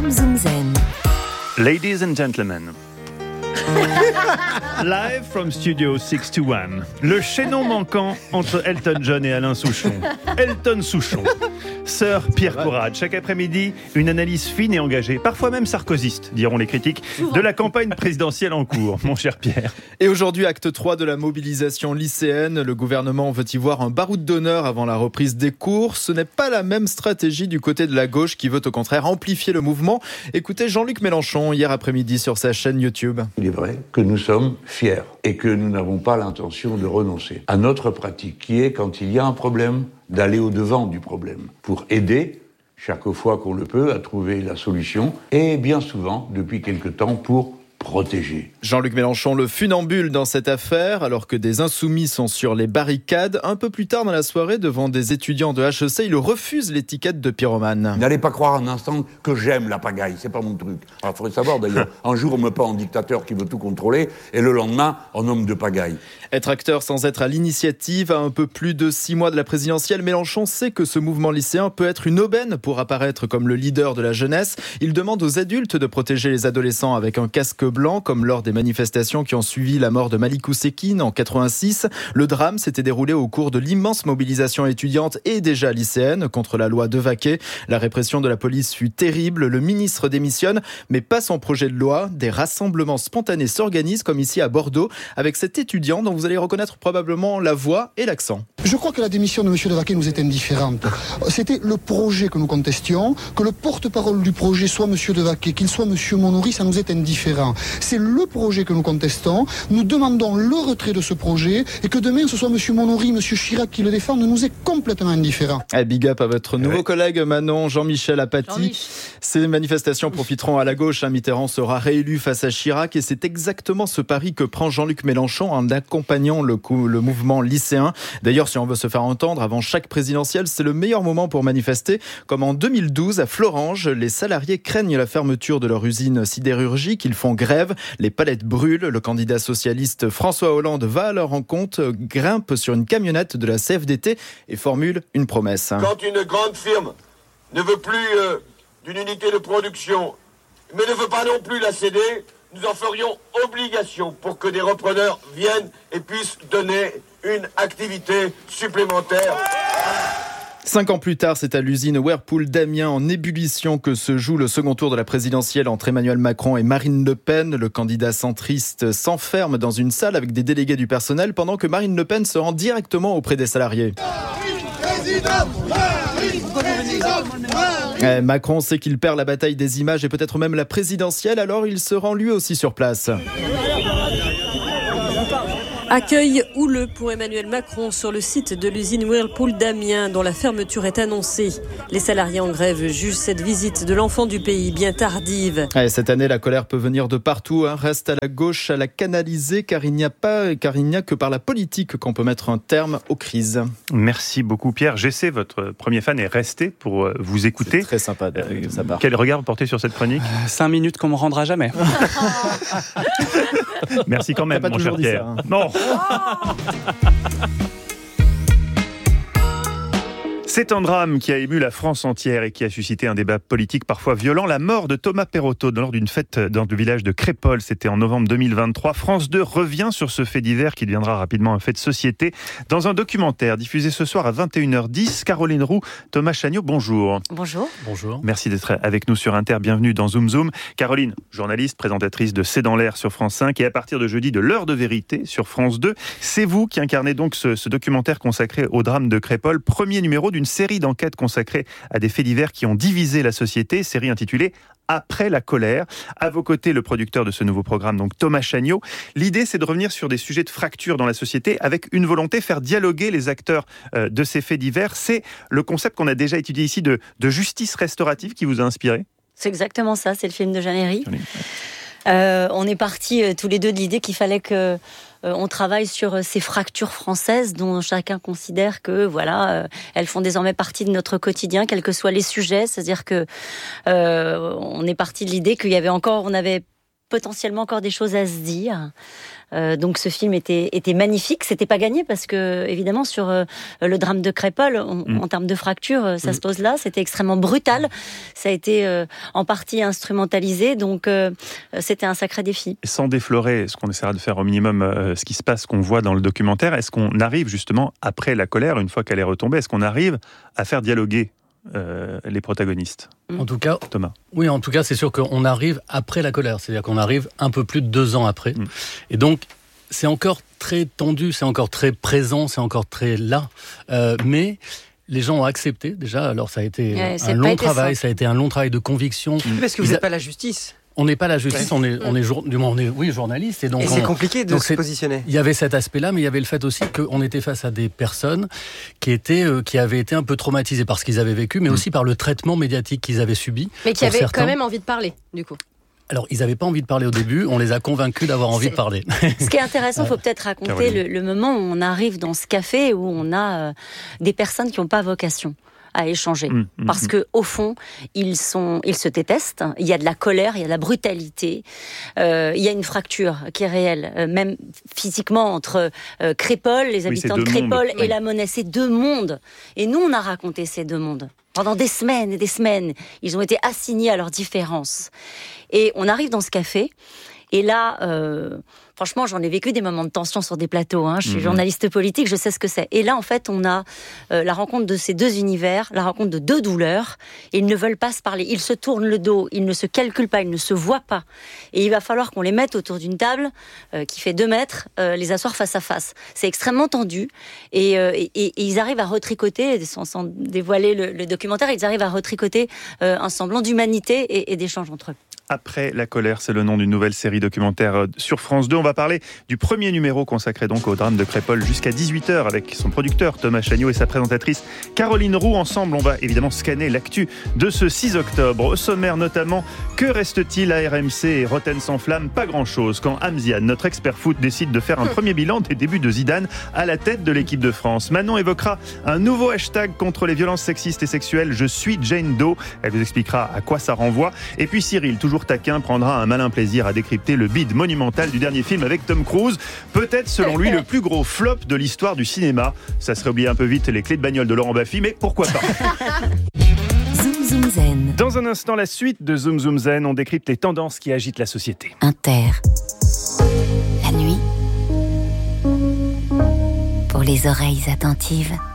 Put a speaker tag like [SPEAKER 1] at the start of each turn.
[SPEAKER 1] Zoom Zoom Zen.
[SPEAKER 2] Ladies and gentlemen, live from Studio 621, le chaînon manquant entre Elton John et Alain Souchon. Elton Souchon, Sir Pierre Courade. Chaque après-midi, une analyse fine et engagée, parfois même sarkozyste, diront les critiques, de la campagne présidentielle en cours, mon cher Pierre.
[SPEAKER 3] Et aujourd'hui, acte 3 de la mobilisation lycéenne. Le gouvernement veut y voir un baroud d'honneur avant la reprise des cours. Ce n'est pas la même stratégie du côté de la gauche qui veut au contraire amplifier le mouvement. Écoutez Jean-Luc Mélenchon hier après-midi sur sa chaîne YouTube.
[SPEAKER 4] Il est vrai que nous sommes fiers et que nous n'avons pas l'intention de renoncer à notre pratique qui est, quand il y a un problème, d'aller au-devant du problème pour aider, chaque fois qu'on le peut, à trouver la solution et bien souvent, depuis quelque temps, pour protéger.
[SPEAKER 3] Jean-Luc Mélenchon, le funambule dans cette affaire, alors que des insoumis sont sur les barricades. Un peu plus tard dans la soirée, devant des étudiants de HEC, il refuse l'étiquette de pyromane.
[SPEAKER 4] N'allez pas croire un instant que j'aime la pagaille, c'est pas mon truc. Alors, il faudrait savoir d'ailleurs, un jour on me peint en dictateur qui veut tout contrôler, et le lendemain, en homme de pagaille.
[SPEAKER 3] Être acteur sans être à l'initiative, à un peu plus de 6 mois de la présidentielle, Mélenchon sait que ce mouvement lycéen peut être une aubaine pour apparaître comme le leader de la jeunesse. Il demande aux adultes de protéger les adolescents avec un casque blanc, comme lors des manifestations qui ont suivi la mort de Malik Oussekine en 86. Le drame s'était déroulé au cours de l'immense mobilisation étudiante et déjà lycéenne contre la loi Devaquet. La répression de la police fut terrible. Le ministre démissionne, mais pas son projet de loi. Des rassemblements spontanés s'organisent, comme ici à Bordeaux, avec cet étudiant dont vous allez reconnaître probablement la voix et l'accent.
[SPEAKER 5] Je crois que la démission de M. Devaquet nous est indifférente. C'était le projet que nous contestions. Que le porte-parole du projet soit M. Devaquet, qu'il soit M. Monory, ça nous est indifférent. C'est le projet que nous contestons. Nous demandons le retrait de ce projet et que demain ce soit M. Monory, M. Chirac qui le défendent, nous est complètement indifférent.
[SPEAKER 3] Big up à votre nouveau collègue Manon, Jean-Michel Apathy. Ces manifestations profiteront à la gauche. Mitterrand sera réélu face à Chirac et c'est exactement ce pari que prend Jean-Luc Mélenchon en accompagnant le mouvement lycéen. D'ailleurs, si on veut se faire entendre avant chaque présidentielle, c'est le meilleur moment pour manifester. Comme en 2012 à Florange, les salariés craignent la fermeture de leur usine sidérurgique. Ils font grève. Les palettes brûlent. Le candidat socialiste François Hollande va à leur rencontre, grimpe sur une camionnette de la CFDT et formule une promesse.
[SPEAKER 6] Quand une grande firme ne veut plus d'une unité de production, mais ne veut pas non plus la céder, nous en ferions obligation pour que des repreneurs viennent et puissent donner une activité supplémentaire.
[SPEAKER 3] 5 ans plus tard, c'est à l'usine Whirlpool d'Amiens en ébullition que se joue le second tour de la présidentielle entre Emmanuel Macron et Marine Le Pen. Le candidat centriste s'enferme dans une salle avec des délégués du personnel pendant que Marine Le Pen se rend directement auprès des salariés. Macron sait qu'il perd la bataille des images et peut-être même la présidentielle, alors il se rend lui aussi sur place.
[SPEAKER 7] Accueil houleux pour Emmanuel Macron sur le site de l'usine Whirlpool d'Amiens dont la fermeture est annoncée. Les salariés en grève jugent cette visite de l'enfant du pays bien tardive.
[SPEAKER 3] Cette année, la colère peut venir de partout. Reste à la gauche à la canaliser car il n'y a que par la politique qu'on peut mettre un terme aux crises.
[SPEAKER 2] Merci beaucoup Pierre. J'essaie, votre premier fan, est resté pour vous écouter.
[SPEAKER 3] C'est très sympa de sa part.
[SPEAKER 2] Quel regard vous portez sur cette chronique ?
[SPEAKER 8] 5 minutes qu'on me rendra jamais.
[SPEAKER 2] Merci quand même, mon cher Pierre.
[SPEAKER 3] Ça, hein.
[SPEAKER 2] Non. C'est un drame qui a ému la France entière et qui a suscité un débat politique parfois violent. La mort de Thomas Perrotto lors d'une fête dans le village de Crépol, c'était en novembre 2023. France 2 revient sur ce fait divers qui deviendra rapidement un fait de société dans un documentaire diffusé ce soir à 21h10. Caroline Roux, Thomas Chagnot, bonjour.
[SPEAKER 9] Bonjour.
[SPEAKER 8] Bonjour.
[SPEAKER 2] Merci d'être avec nous sur Inter. Bienvenue dans Zoom Zoom. Caroline, journaliste, présentatrice de C'est dans l'air sur France 5 et à partir de jeudi de l'heure de vérité sur France 2. C'est vous qui incarnez donc ce documentaire consacré au drame de Crépol, premier numéro d'une série d'enquêtes consacrées à des faits divers qui ont divisé la société, série intitulée Après la colère. À vos côtés, le producteur de ce nouveau programme, donc Thomas Chagnot. L'idée, c'est de revenir sur des sujets de fracture dans la société avec une volonté, faire dialoguer les acteurs de ces faits divers. C'est le concept qu'on a déjà étudié ici de justice restaurative qui vous a inspiré.
[SPEAKER 9] C'est exactement ça, c'est le film de Jeanne Herry. On est partis tous les deux de l'idée qu'il fallait que on travaille sur ces fractures françaises dont chacun considère que elles font désormais partie de notre quotidien, quels que soient les sujets. C'est-à-dire que on est parti de l'idée qu'il y avait encore, on avait potentiellement encore des choses à se dire. Donc ce film était magnifique. C'était pas gagné parce que évidemment sur le drame de Crépol, en termes de fracture, ça se pose là. C'était extrêmement brutal. Ça a été en partie instrumentalisé. Donc c'était un sacré défi.
[SPEAKER 2] Sans déflorer, ce qu'on essaiera de faire au minimum, ce qui se passe, qu'on voit dans le documentaire, est-ce qu'on arrive justement après la colère, une fois qu'elle est retombée, est-ce qu'on arrive à faire dialoguer les protagonistes?
[SPEAKER 1] En tout cas,
[SPEAKER 2] Thomas.
[SPEAKER 1] Oui, en tout cas, c'est sûr qu'on arrive après la colère. C'est-à-dire qu'on arrive un peu plus de 2 ans après. Et donc, c'est encore très tendu, c'est encore très présent, c'est encore très là. Mais les gens ont accepté déjà. Alors, ça a été un long travail, ça a été un long travail de conviction.
[SPEAKER 8] Parce que vous n'êtes pas la justice.
[SPEAKER 1] On n'est pas la justice, on est journaliste. Et
[SPEAKER 8] c'est compliqué de se positionner.
[SPEAKER 1] Il y avait cet aspect-là, mais il y avait le fait aussi qu'on était face à des personnes qui avaient été un peu traumatisées par ce qu'ils avaient vécu, mais aussi par le traitement médiatique qu'ils avaient subi.
[SPEAKER 10] Mais qui avaient quand même envie de parler, du coup.
[SPEAKER 1] Alors, ils n'avaient pas envie de parler au début, on les a convaincus d'avoir envie de parler.
[SPEAKER 9] Ce qui est intéressant, il faut peut-être raconter le moment où on arrive dans ce café, où on a des personnes qui n'ont pas vocation à échanger. Parce que au fond, ils se détestent. Il y a de la colère, il y a de la brutalité. Il y a une fracture qui est réelle, même physiquement, entre Crépol, les habitants de Crépol, et la Monnaie. C'est 2 mondes. Et nous, on a raconté ces 2 mondes. Pendant des semaines et des semaines, ils ont été assignés à leurs différences. Et on arrive dans ce café, et là, franchement, j'en ai vécu des moments de tension sur des plateaux. Je suis journaliste politique, je sais ce que c'est. Et là, en fait, on a la rencontre de ces 2 univers, la rencontre de 2 douleurs. Et ils ne veulent pas se parler. Ils se tournent le dos, ils ne se calculent pas, ils ne se voient pas. Et il va falloir qu'on les mette autour d'une table qui fait 2 mètres, les asseoir face à face. C'est extrêmement tendu. Et ils arrivent à retricoter, sans dévoiler le documentaire, ils arrivent à retricoter un semblant d'humanité et d'échange entre eux.
[SPEAKER 2] Après la colère, c'est le nom d'une nouvelle série documentaire sur France 2. On va parler du premier numéro consacré donc au drame de Crépol jusqu'à 18h avec son producteur Thomas Chagnot et sa présentatrice Caroline Roux. Ensemble, on va évidemment scanner l'actu de ce 6 octobre. Au sommaire notamment, que reste-t-il à RMC et Rotten sans flamme? Pas grand-chose. Quand Hamzian, notre expert foot, décide de faire un premier bilan des débuts de Zidane à la tête de l'équipe de France. Manon évoquera un nouveau hashtag contre les violences sexistes et sexuelles. Je suis Jane Doe. Elle vous expliquera à quoi ça renvoie. Et puis Cyril, toujours taquin, prendra un malin plaisir à décrypter le bide monumental du dernier film avec Tom Cruise. Peut-être, selon lui, le plus gros flop de l'histoire du cinéma. Ça serait oublier un peu vite les clés de bagnole de Laurent Baffy, mais pourquoi pas.
[SPEAKER 11] Zoom Zoom Zen.
[SPEAKER 2] Dans un instant, la suite de Zoom Zoom Zen, on décrypte les tendances qui agitent la société.
[SPEAKER 11] Inter. La nuit. Pour les oreilles attentives.